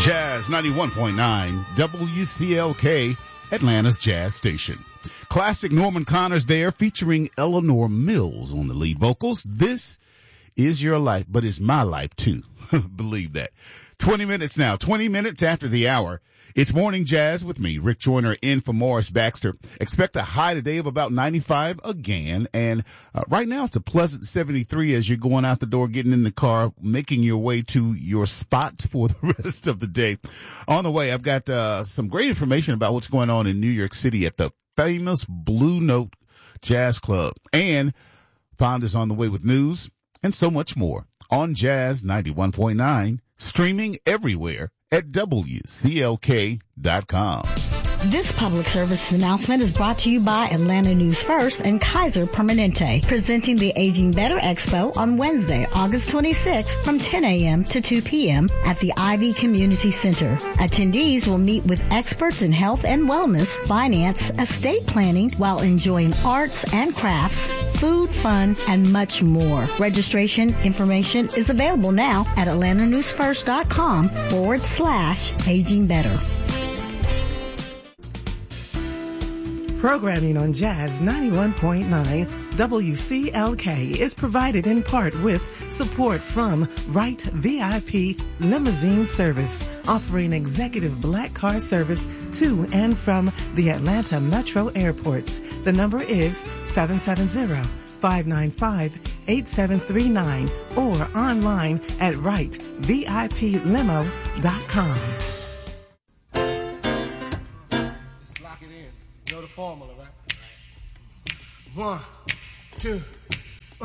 Jazz 91.9 WCLK, Atlanta's Jazz Station. Classic Norman Connors there featuring Eleanor Mills on the lead vocals. This is your life, but it's my life too. Believe that. 20 minutes now, 20 minutes after the hour. It's Morning Jazz with me, Rick Joyner, in for Morris Baxter. Expect a high today of about 95 again. And right now it's a pleasant 73 as you're going out the door, getting in the car, making your way to your spot for the rest of the day. On the way, I've got some great information about what's going on in New York City at the famous Blue Note Jazz Club. And Pond is on the way with news and so much more on Jazz 91.9, streaming everywhere at WCLK.com. This public service announcement is brought to you by Atlanta News First and Kaiser Permanente, presenting the Aging Better Expo on Wednesday, August 26th from 10 a.m. to 2 p.m. at the Ivy Community Center. Attendees will meet with experts in health and wellness, finance, estate planning, while enjoying arts and crafts, food, fun, and much more. Registration information is available now at atlantanewsfirst.com/Aging Better. Programming on Jazz 91.9 WCLK is provided in part with support from Wright VIP Limousine Service, offering executive black car service to and from the Atlanta Metro airports. The number is 770-595-8739 or online at wrightviplimo.com. Formula, right? 1, 2.